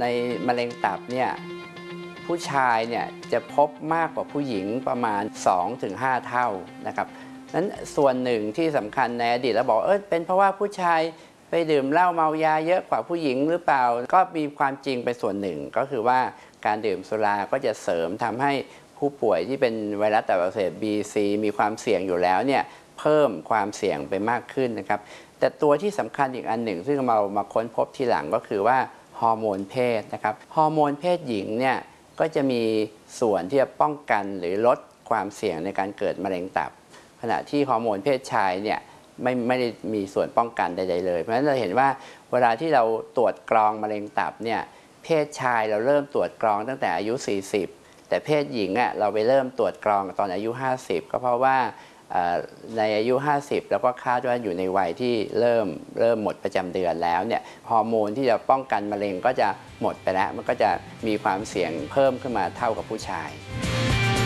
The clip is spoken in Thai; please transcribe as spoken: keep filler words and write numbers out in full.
ในมะเร็งตับเนี่ยผู้ชายเนี่ยจะพบมากกว่าผู้หญิงประมาณ สองถึงห้า เท่านะครับนั้นส่วนหนึ่งที่สำคัญในอดีตเราบอกเออเป็นเพราะว่าผู้ชายไปดื่มเหล้าเมายาเยอะกว่าผู้หญิงหรือเปล่าก็มีความจริงไปส่วนหนึ่งก็คือว่าการดื่มสุราก็จะเสริมทำให้ผู้ป่วยที่เป็นไวรัสตับอักเสบ บี ซี มีความเสี่ยงอยู่แล้วเนี่ยเพิ่มความเสี่ยงไปมากขึ้นนะครับแต่ตัวที่สำคัญอีกอันหนึ่งซึ่งเรามาค้นพบทีหลังก็คือว่าฮอร์โมนเพศนะครับฮอร์โมนเพศหญิงเนี่ยก็จะมีส่วนที่จะป้องกันหรือลดความเสี่ยงในการเกิดมะเร็งตับขณะที่ฮอร์โมนเพศชายเนี่ยไม่ไม่ได้มีส่วนป้องกันใดๆเลยเพราะฉะนั้นเราเห็นว่าเวลาที่เราตรวจกรองมะเร็งตับเนี่ยเพศชายเราเริ่มตรวจกรองตั้งแต่อายุ สี่สิบแต่เพศหญิงอ่ะเราไปเริ่มตรวจกรองตอนอายุ ห้าสิบก็เพราะว่าในอายุ ห้าสิบแล้วก็คาดว่าอยู่ในวัยที่เริ่มเริ่มหมดประจำเดือนแล้วเนี่ยฮอร์โมนที่จะป้องกันมะเร็งก็จะหมดไปแล้วมันก็จะมีความเสี่ยงเพิ่มขึ้นมาเท่ากับผู้ชาย